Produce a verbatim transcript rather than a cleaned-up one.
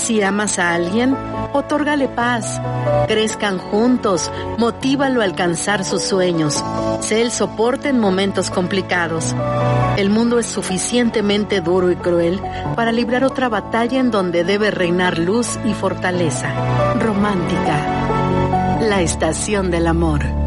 Si amas a alguien, otórgale paz. Crezcan juntos, motívalo a alcanzar sus sueños. Sé el soporte en momentos complicados. El mundo es suficientemente duro y cruel para librar otra batalla en donde debe reinar luz y fortaleza. Romántica. La estación del amor.